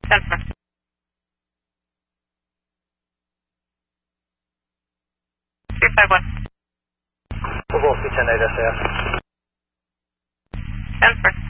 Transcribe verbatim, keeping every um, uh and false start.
ten four. three five one. We'll go ten eight S A S. ten four.